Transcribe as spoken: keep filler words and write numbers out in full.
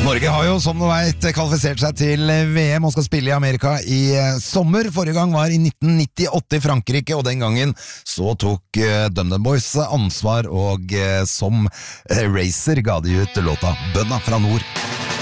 Norge har jo, som du vet, kvalifisert seg til V M og skal spille i Amerika i sommer. Forrige gang var i nitten nittiåtte i Frankrike, og den gangen så tok Dum Dum Boys ansvar, og som racer ga de ut låta Bønna fra nord.